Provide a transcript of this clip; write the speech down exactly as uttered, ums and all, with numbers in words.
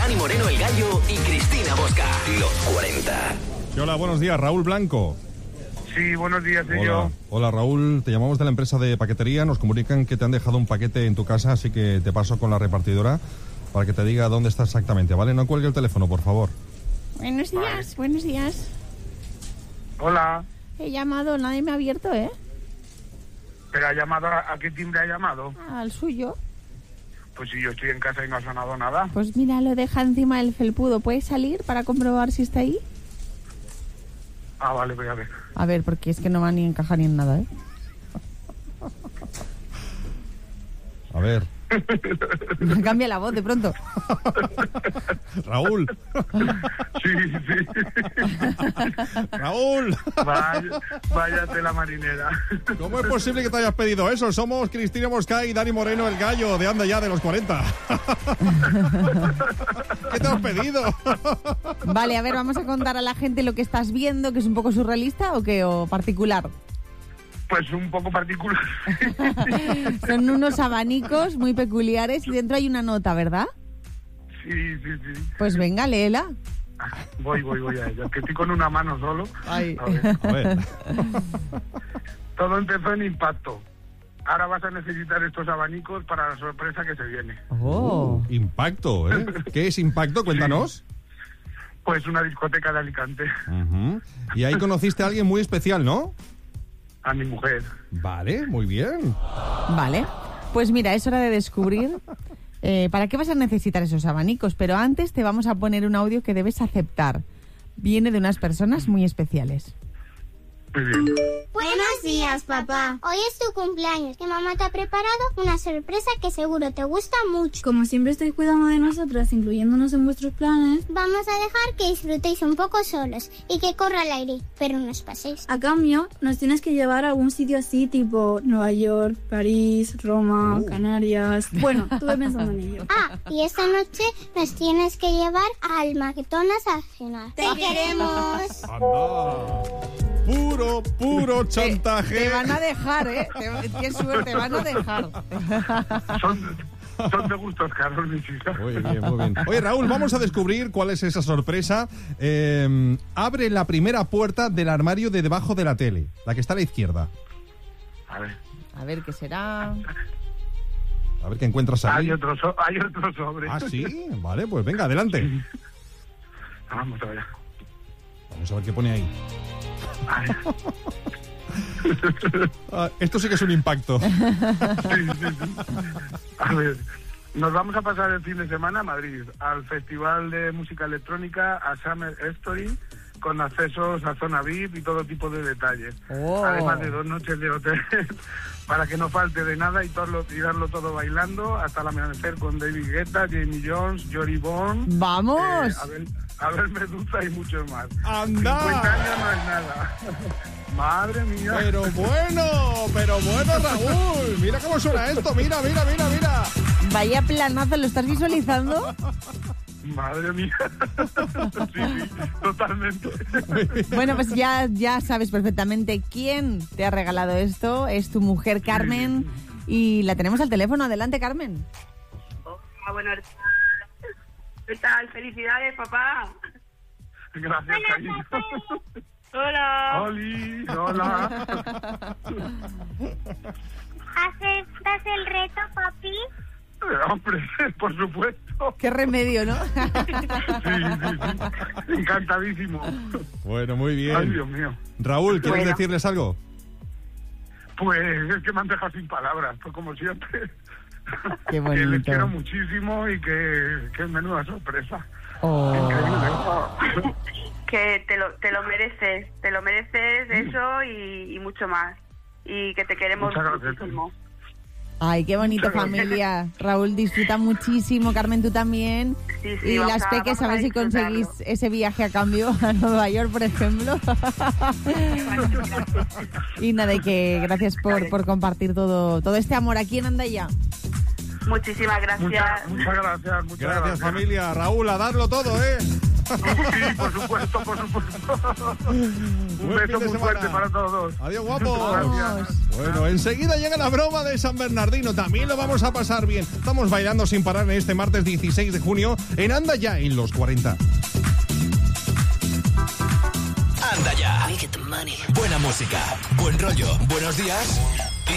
Dani Moreno el Gallo y Cristina Bosca. Los cuarenta. Hola, buenos días, Raúl Blanco. Sí, buenos días, soy Hola. yo. Hola, Raúl, te llamamos de la empresa de paquetería. Nos comunican que te han dejado un paquete en tu casa, así que te paso con la repartidora para que te diga dónde está exactamente, ¿vale? No cuelgue el teléfono, por favor. Buenos días, vale. buenos días. Hola. He llamado, nadie me ha abierto, ¿eh? ¿Pero ha llamado? ¿A, a qué timbre ha llamado? Al suyo. Pues si yo estoy en casa y no ha sonado nada. Pues mira, lo deja encima del felpudo. ¿Puedes salir para comprobar si está ahí? Ah, vale, voy a ver. A ver, porque es que no va ni encajar ni en nada, ¿eh? A ver. Cambia la voz de pronto. Raúl. Sí, sí. Raúl. Vaya, váyate la marinera. ¿Cómo es posible que te hayas pedido eso? Somos Cristina Bosca y Dani Moreno el Gallo de Anda Ya de los cuarenta. ¿Qué te has pedido? Vale, a ver, vamos a contar a la gente lo que estás viendo, que es un poco surrealista o qué, o particular. Pues un poco particular. Son unos abanicos muy peculiares y dentro hay una nota, ¿verdad? Sí, sí, sí. Pues venga, léela. Voy, voy, voy a ella. Que estoy con una mano solo. Ay. A ver. A ver. Todo empezó en Impacto. Ahora vas a necesitar estos abanicos para la sorpresa que se viene. Oh. Uh, impacto, ¿eh? ¿Qué es Impacto? Cuéntanos. Pues una discoteca de Alicante. Uh-huh. Y ahí conociste a alguien muy especial, ¿no? A mi mujer. Vale, muy bien. Vale, pues mira, es hora de descubrir eh, para qué vas a necesitar esos abanicos, pero antes te vamos a poner un audio que debes aceptar. Viene de unas personas muy especiales. Muy bien. Buenos días, papá. Hoy es tu cumpleaños y mamá te ha preparado una sorpresa que seguro te gusta mucho. Como siempre estáis cuidando de nosotras, incluyéndonos en vuestros planes, vamos a dejar que disfrutéis un poco solos y que corra el aire, pero no os paséis. A cambio, nos tienes que llevar a algún sitio así, tipo Nueva York, París, Roma, uh. Canarias... Bueno, estuve pensando en ello. Ah, y esta noche nos tienes que llevar al McDonald's a cenar. ¡Te queremos! ¡Anda! Puro, puro chantaje. Te, te van a dejar, ¿eh? Te, qué suerte, te van a dejar. Son, son de gustos caros, mis hijas. Muy bien, muy bien. Oye, Raúl, vamos a descubrir cuál es esa sorpresa. Eh, abre la primera puerta del armario de debajo de la tele, la que está a la izquierda. A ver. A ver, ¿qué será? A ver qué encuentras ahí. Hay otro, so- hay otro sobre. Ah, ¿sí? Vale, pues venga, adelante. Sí. Vamos a ver. Vamos a ver qué pone ahí. Ah, esto sí que es un impacto. Sí, sí, sí. A ver, nos vamos a pasar el fin de semana a Madrid, al Festival de Música Electrónica, a Summer Story, con accesos a zona V I P y todo tipo de detalles. Oh. Además de dos noches de hotel, para que no falte de nada y, todo, y darlo todo bailando hasta el amanecer con David Guetta, Jamie Jones, Jory Bond. ¡Vamos! Eh, Abel, Abel Medusa y mucho más. ¡Anda! cincuenta años no es nada. Madre mía. Pero bueno, pero bueno, Raúl. Mira cómo suena esto. Mira, mira, mira, mira. Vaya planazo, ¿lo estás visualizando? Madre mía. Sí, sí, totalmente. Bueno, pues ya, ya sabes perfectamente quién te ha regalado esto. Es tu mujer, Carmen. Y la tenemos al teléfono. Adelante, Carmen. Hola, buenas tardes. ¿Qué tal? Felicidades, papá. Gracias, cariño. Hola. Oli, hola. ¿Aceptas el reto, papi? Eh, hombre, por supuesto. Qué remedio, ¿no? Sí, sí, sí. Encantadísimo. Bueno, muy bien. Ay, Dios mío. Raúl, ¿quieres Bueno. decirles algo? Pues es que me han dejado sin palabras, pues como siempre. Qué Que les bonito. quiero muchísimo y que, que menuda sorpresa. Oh. Increíble. Que te lo, te lo mereces. Te lo mereces eso y, y mucho más. Y que te queremos Muchas gracias. muchísimo. Ay, qué bonito, Muchas gracias. familia. Raúl disfruta muchísimo, Carmen, tú también. Sí, sí, Y vamos las a- peques, vamos a a ver si disfrutarlo. conseguís ese viaje a cambio a Nueva York, por ejemplo. Y nada, y que gracias por, por compartir todo, todo este amor aquí en Anda Ya. Muchísimas gracias. Muchas, muchas gracias. Muchas Gracias, gracias, familia. Raúl, a darlo todo, ¿eh? Sí, por supuesto, por supuesto. Un Buen fin beso de muy semana. fuerte para todos. Adiós, guapos. Gracias. Bueno, enseguida llega la broma de San Bernardino. También lo vamos a pasar bien. Estamos bailando sin parar en este martes dieciséis de junio en Anda Ya en los cuarenta. Anda Ya. Buena música, buen rollo, buenos días